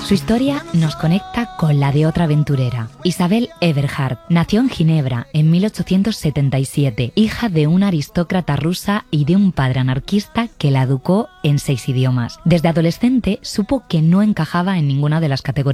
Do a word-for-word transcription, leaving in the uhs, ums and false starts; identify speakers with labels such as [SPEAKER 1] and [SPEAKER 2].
[SPEAKER 1] Su historia nos conecta con la de otra aventurera. Isabel Eberhard nació en Ginebra en mil ochocientos setenta y siete, hija de una aristócrata rusa y de un padre anarquista que la educó en seis idiomas. Desde adolescente supo que no encajaba en ninguna de las categorías